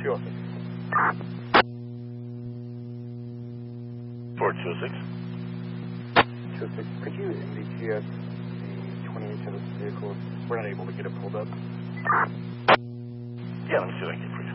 Sure. 426. 206. Could you MDTS the 28 of this vehicle? We're not able to get it pulled up. Yeah, let me see what I can get for you.